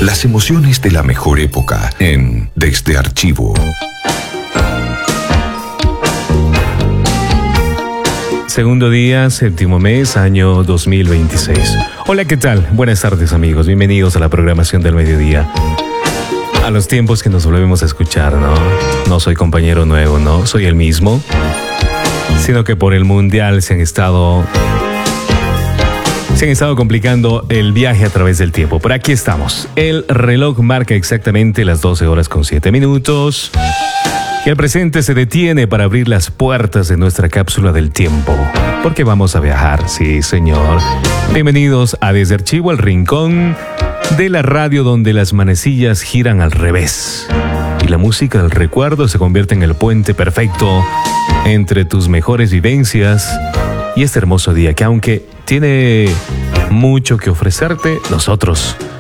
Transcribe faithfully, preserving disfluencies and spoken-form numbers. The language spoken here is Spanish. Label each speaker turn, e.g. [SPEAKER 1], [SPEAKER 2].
[SPEAKER 1] Las emociones de la mejor época en Desde Archivo.
[SPEAKER 2] Segundo día, séptimo mes, año dos mil veintiséis. Hola, ¿qué tal? Buenas tardes, amigos. Bienvenidos a la programación del mediodía. A los tiempos que nos volvemos a escuchar, ¿no? No soy compañero nuevo, ¿no? Soy el mismo. Sino que por el mundial se han estado... Se han estado complicando el viaje a través del tiempo. Por aquí estamos. El reloj marca exactamente las doce horas con siete minutos. Y el presente se detiene para abrir las puertas de nuestra cápsula del tiempo. Porque vamos a viajar, sí, señor. Bienvenidos a Desde Archivo, el rincón de la radio donde las manecillas giran al revés. Y la música del recuerdo se convierte en el puente perfecto entre tus mejores vivencias y este hermoso día que, aunque tiene mucho que ofrecerte, nosotros